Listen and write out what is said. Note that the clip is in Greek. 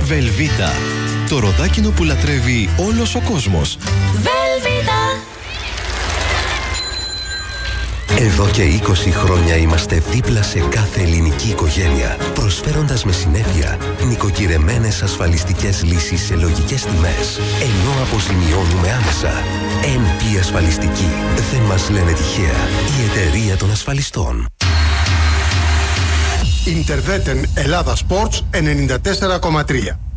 Βελβίτα. Το ροδάκινο που λατρεύει όλος ο κόσμος. Βελβίτα. Εδώ και 20 χρόνια είμαστε δίπλα σε κάθε ελληνική οικογένεια, προσφέροντας με συνέπεια νοικοκυρεμένες ασφαλιστικές λύσεις σε λογικές τιμές, ενώ αποζημιώνουμε άμεσα. NP Ασφαλιστική. Δεν μας λένε τυχαία. Η εταιρεία των ασφαλιστών. Interveten Ελλάδα Sports 94,3.